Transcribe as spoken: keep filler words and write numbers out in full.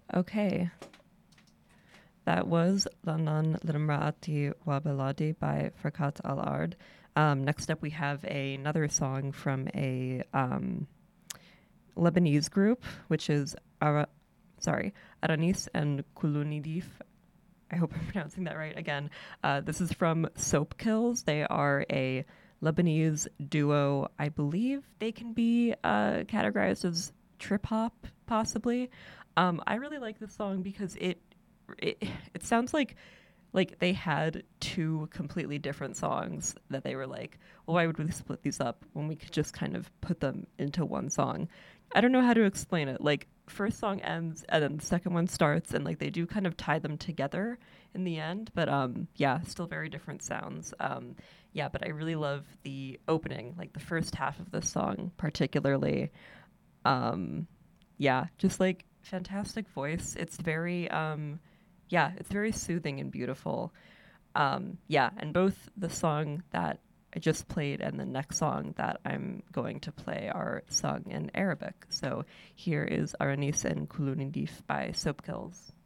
Okay. That was Lanan Limraati Wabeladi by Farkat Al Ard. Um, next up, we have a, another song from a um, Lebanese group, which is Ara, sorry, Aranis and Kulunidif. I hope I'm pronouncing that right again. Uh, this is from Soap Kills. They are a Lebanese duo. I believe they can be uh, categorized as trip hop, possibly. Um, I really like this song because it, it it sounds like like they had two completely different songs that they were like, well, why would we split these up when we could just kind of put them into one song? I don't know how to explain it. Like, first song ends and then the second one starts, and like they do kind of tie them together in the end. But um, yeah, still very different sounds. Um, yeah, but I really love the opening, like the first half of this song particularly. Um, yeah, just like fantastic voice. It's very um, yeah, it's very soothing and beautiful. Um, yeah, and both the song that I just played and the next song that I'm going to play are sung in Arabic. So here is Aranis and Kulunindif by Soapkills.